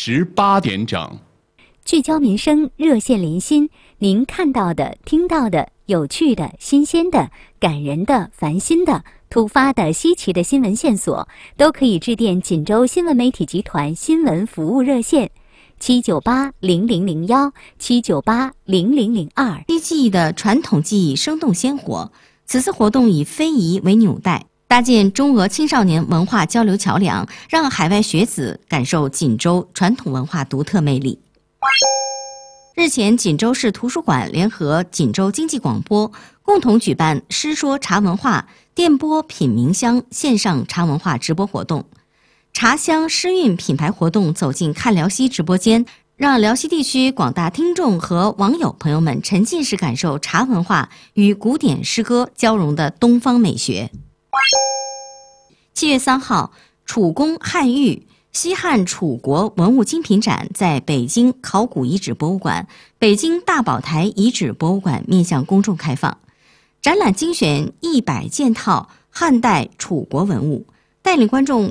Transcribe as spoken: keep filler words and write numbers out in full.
十八点整。 聚焦民生，热线连心，您看到的、听到的、有趣的、新鲜的、感人的、烦心的、突发的、稀奇的新闻线索，都可以致电锦州新闻媒体集团新闻服务热线七九八零零零幺七九八零零零二。 非记忆的传统技艺生动鲜活，此次活动以非遗为纽带，搭建中俄青少年文化交流桥梁，让海外学子感受锦州传统文化独特魅力。日前，锦州市图书馆联合锦州经济广播共同举办诗说茶文化电波品茗香线上茶文化直播活动。茶香诗韵品牌活动走进看辽西直播间，让辽西地区广大听众和网友朋友们沉浸式感受茶文化与古典诗歌交融的东方美学。七月三号，楚宫汉玉西汉楚国文物精品展在北京考古遗址博物馆、北京大宝台遗址博物馆面向公众开放。展览精选一百件套汉代楚国文物，带领观众